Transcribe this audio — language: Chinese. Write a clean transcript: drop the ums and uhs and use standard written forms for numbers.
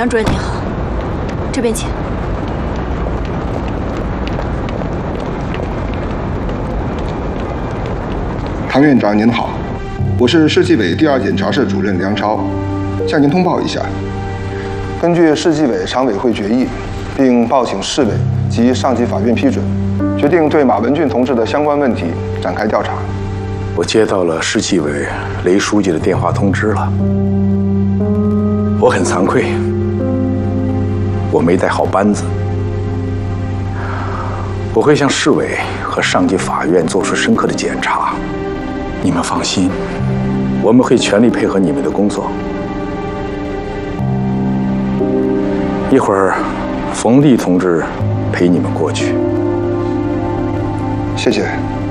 梁主任您好，这边请。 唐院长您好，我是市纪委第2检察室主任梁超，向您通报一下，根据市纪委常委会决议，并报请市委及上级法院批准，决定对马文俊同志的相关问题展开调查。 我接到了市纪委雷书记的电话通知了，我很惭愧，我没带好班子。我会向市委和上级法院做出深刻的检查，你们放心，我们会全力配合你们的工作。一会儿，冯立同志陪你们过去。 谢谢。